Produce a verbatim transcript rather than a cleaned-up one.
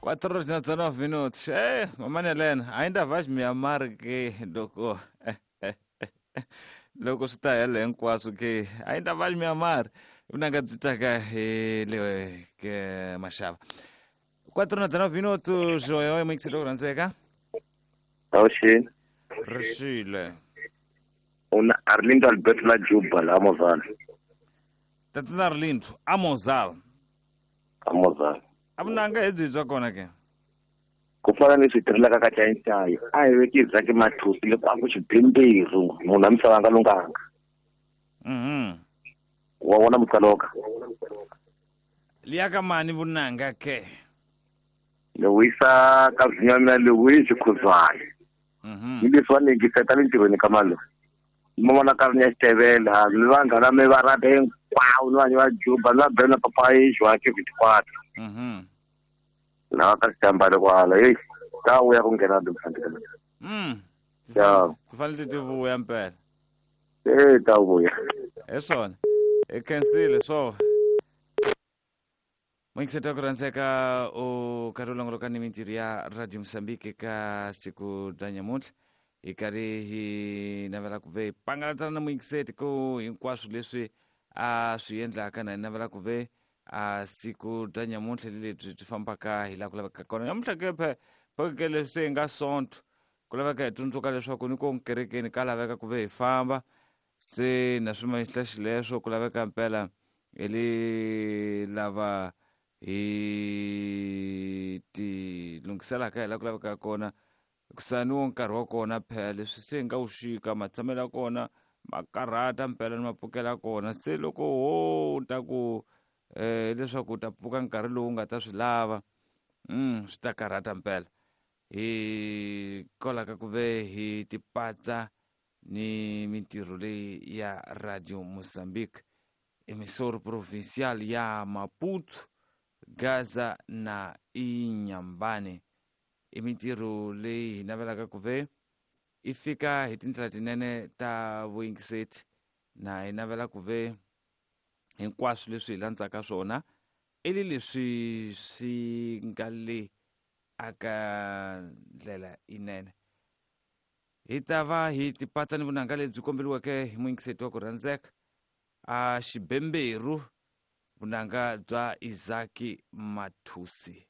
quattro horas e dezanove minutos. É, mamãe Helena, ainda vais me amar que doko. Logo está ela em quase que ainda vais me amar. Unanga tutaka ele que machava. quattro horas e dezanove minutos. Oi, oi, muito cedo, Ranzeca. Oxi, Rashile. una Arlindo Alberto la Juba la Amazon. Tatunar lindo. Amozal. Amazon. Abunanga ezizwa kona ke. Kufana ni switirhela ka kacayicayi a hi vekisa ke mathusi loko a ku xibimbiru munhu a misava lunganga Mhm. wa wona mutsaloka Liaka mani bunanga ke. lewisa ka vinyana lewisi khuzwana Mhm. ni leswi va ningiseta mintirhweni ka malo mo vona ka ri ya xitevela ni vanghana mi va rata hinkwavo ni vanhu va Juba ni va bela na papa yixwa ke vitikwata Mhm. lava ka xitambalo kwala heyi ta vuya ku nghena timfantikele Mm. Ya. Kufanele tivuya mpela. e ta vuya Esona. Ekensile so. Mwingiseta kuranzeka o karolongoloka ni mintiri ya Radio Msambiki ka siku ta nyamuntlha. Ikari hi navela ku ve pangalatana na mwingiseti ku hinkwaswo leswi a swi endlaka na hi navela ku ve a siku ta nyamuntlha lebyi byi fambaka hi laha ku laveka kona nyamuntlha ke phe phokeke leswi hi nga sonto ku laveka hi tsundzuka leswaku ni ko kerekeni ka laveka ku ve hi famba se na swimahihla xileswo ku laveka mpela hi li lava hi ti lunghiselaka hi laha ku laveka kona kusaniwo nkarhi wa kona phela leswi se hi nga wu xika matshamelo ya kona makarhata mpela ni mapfukela kona se loko ho ta ku eh leswaku u ta pfuka nkarhi lowu nga ta swi lava mm swi ta karhata mpela hi kola ka ku ve hi tipatsa ni mintirho leyi ya Radio Mozambique emisoro provincial ya Maputo Gaza na Inhambane i mintirho leyi hi navelaka ku ve i fika hi tindlela tinene ta vuyingiseti na hi navela ku ve hinkwaswo leswi hi landzaka swona i li leswi swi nga le aka ndlela inene hi ta va hi tipatsa ni vunanga lebyi kombeliweke hi muyingiseti wa ku rhandzeka a xibemberu vunanga bya Izaki Mathusi.